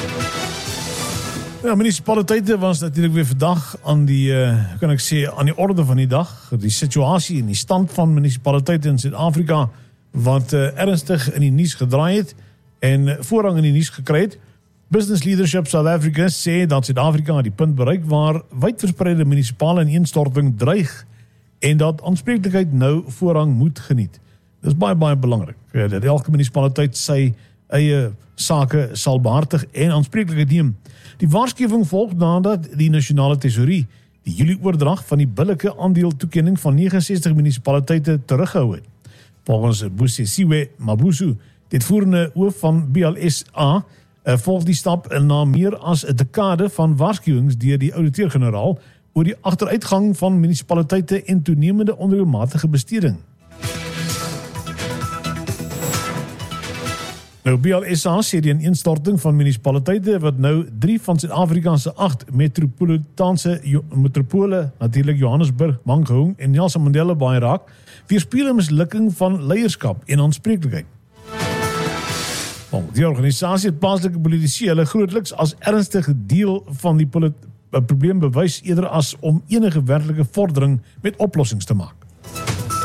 Ja, municipaliteite was natuurlijk weer vandag aan die, aan die orde van die dag. Die situasie en die stand van municipaliteite in Suid-Afrika wat ernstig in die nuus gedraai het en voorrang in die nuus gekry het. Business Leadership South Africa sê dat Suid-Afrika die punt bereik waar wydverspreide munisipale ineenstorting dreig en dat aanspreeklikheid nou voorrang moet geniet. Dit is baie belangrik, dat elke munisipaliteit sy eie sake sal behartig en aanspreeklikheid neem. Die waarskuwing volg nadat die nasionale tesourie die Julie oordrag van die billike aandeeltoekenning van 69 munisipaliteite teruggehou het. Volgens Busisiwe Mabuzu, dit voerende hoof van BLSA, volg die stap na meer as 'n dekade van waarskuwings deur die ouditeur-generaal oor die agteruitgang van munisipaliteite en toenemende onreëlmatige besteding. Nou, BLSA sê die ineenstorting van munisipaliteite wat nou 3 van Suid-Afrika se 8 metropole, natuurlik Johannesburg, Mangaung en Nelson Mandela Bay raak, weerspieël 'n mislukking van leierskap en aanspreeklikheid. Die organisasie het plaaslike politici hulle grootliks as ernstige deel van die probleem bewys eerder as om enige werklike vordering met oplossings te maak.